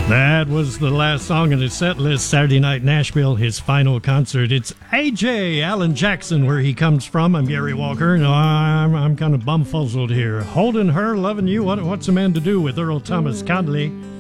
That was the last song in his set list, Saturday Night Nashville, his final concert. It's A.J. Alan Jackson, where he comes from. I'm Gary Walker. No, I'm kind of bumfuzzled here. Holding Her, Loving You, what's a man to do with Earl Thomas Conley?